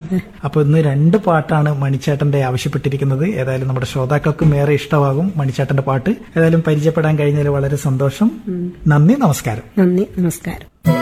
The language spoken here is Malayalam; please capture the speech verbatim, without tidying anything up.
അപ്പൊ ഇന്ന് രണ്ട് പാട്ടാണ് മണിച്ചേട്ടന്റെ ആവശ്യപ്പെട്ടിരിക്കുന്നത്. ഏതായാലും നമ്മുടെ ശ്രോതാക്കൾക്കും ഏറെ ഇഷ്ടമാകും മണിച്ചേട്ടന്റെ പാട്ട്. ഏതായാലും പരിചയപ്പെടാൻ കഴിഞ്ഞതിൽ വളരെ സന്തോഷം. നന്ദി, നമസ്കാരം. നന്ദി, നമസ്കാരം.